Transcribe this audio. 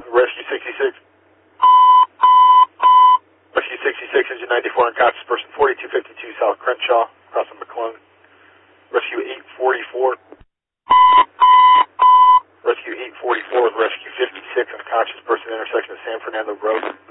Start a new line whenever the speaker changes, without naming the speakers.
Rescue 66. Rescue 66, engine 94, unconscious person, 4252 South Crenshaw, crossing McClone. Rescue 844. Rescue 844 with Rescue 56, unconscious person, intersection of San Fernando Road.